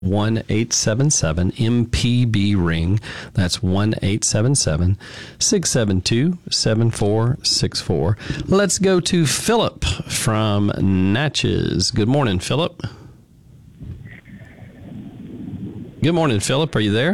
1-877-MPB-RING. That's 1-877-672-7464. Let's go to Philip from Natchez. Good morning, Philip. Good morning, Philip. Are you there?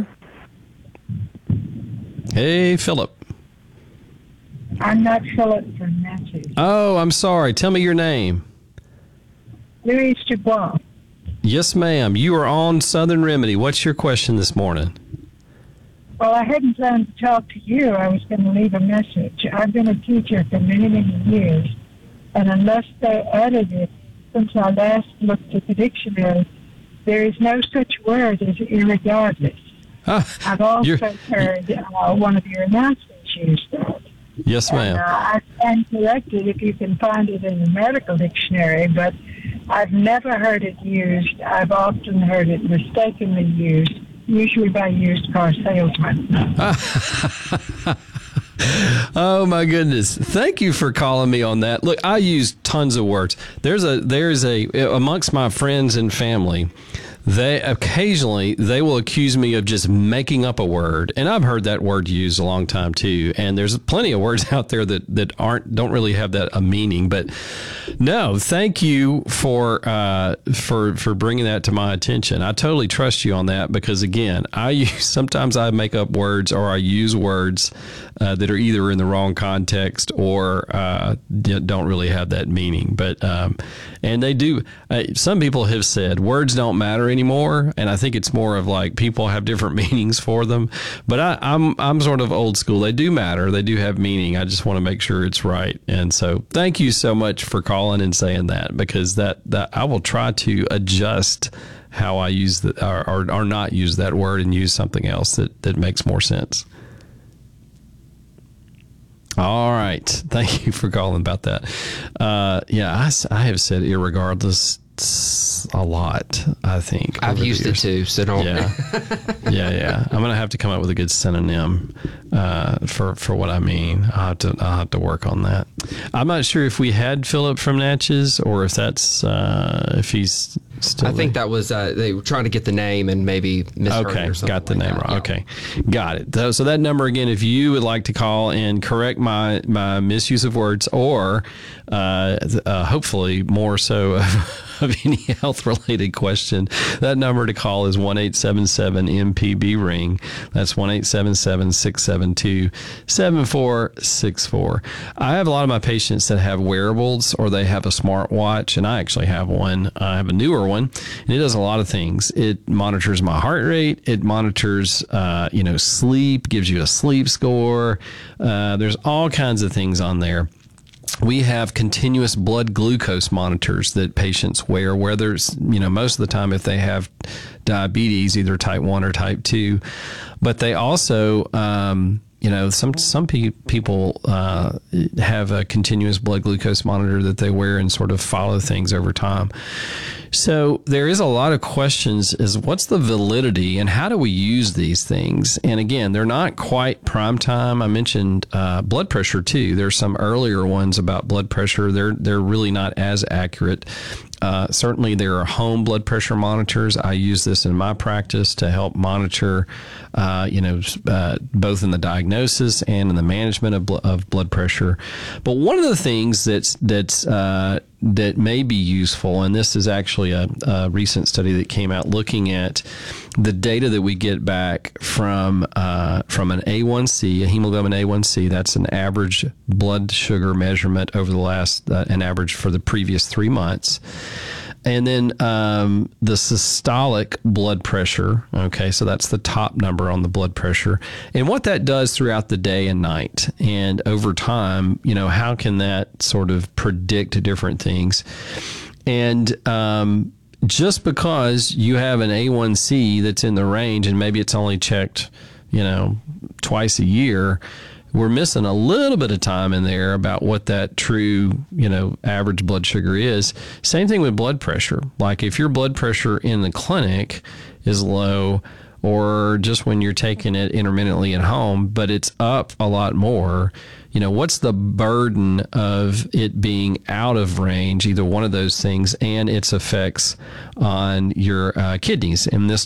Hey, Philip. I'm not Philip from Natchez. Oh, I'm sorry. Tell me your name. Louise Dubois. Yes, ma'am. You are on Southern Remedy. What's your question this morning? Well, I hadn't planned to talk to you. I was going to leave a message. I've been a teacher for many, many years, and unless they added it since I last looked at the dictionary, there is no such word as irregardless. I've also heard one of your announcements use that. Yes, ma'am. And, I can correct it if you can find it in the medical dictionary, but I've never heard it used. I've often heard it mistakenly used, usually by used car salesmen. Oh my goodness. Thank you for calling me on that. Look, I use tons of words. There's amongst my friends and family, they will accuse me of just making up a word, and I've heard that word used a long time too. And there's plenty of words out there that don't really have that a meaning. But no, thank you for bringing that to my attention. I totally trust you on that because again, sometimes I make up words or I use words that are either in the wrong context or don't really have that meaning. But and they do. Some people have said words don't matter anymore, and I think it's more of like people have different meanings for them. But I'm sort of old school. They do matter. They do have meaning. I just want to make sure it's right. And so thank you so much for calling and saying that, because that I will try to adjust how I use or not use that word and use something else that makes more sense. All right. Thank you for calling about that. I have said irregardless a lot, I think. I've used it too, so don't. Yeah. I'm going to have to come up with a good synonym for what I mean. I'll have to work on that. I'm not sure if we had Philip from Natchez or if that's if he's still I think that was they were trying to get the name and maybe misheard it or something. Got the like name that. wrong. Yeah. Okay, got it. So that number again, if you would like to call and correct my misuse of words, or hopefully more so of any health related question, that number to call is 1-877-MPB-RING. That's 1-877-672-7464. I have a lot of my patients that have wearables or they have a smartwatch, and I actually have one. I have a newer one, and it does a lot of things. It monitors my heart rate. It monitors, sleep, gives you a sleep score. There's all kinds of things on there. We have continuous blood glucose monitors that patients wear, where there's, most of the time if they have diabetes, either type 1 or type 2, but they also, some people have a continuous blood glucose monitor that they wear and sort of follow things over time. So there is a lot of questions is what's the validity and how do we use these things? And again, they're not quite prime time. I mentioned blood pressure too. There's some earlier ones about blood pressure. They're really not as accurate. Certainly there are home blood pressure monitors. I use this in my practice to help monitor, both in the diagnosis and in the management of blood pressure. But one of the things that may be useful, and this is actually a recent study that came out looking at the data that we get back from an A1C, a hemoglobin A1C. That's an average blood sugar measurement over the last, an average for the previous 3 months. And then the systolic blood pressure, okay, so that's the top number on the blood pressure, and what that does throughout the day and night. And over time, how can that sort of predict different things? And just because you have an A1C that's in the range and maybe it's only checked, twice a year, we're missing a little bit of time in there about what that true, average blood sugar is. Same thing with blood pressure. Like if your blood pressure in the clinic is low, or just when you're taking it intermittently at home, but it's up a lot more. What's the burden of it being out of range, either one of those things, and its effects on your kidneys? And this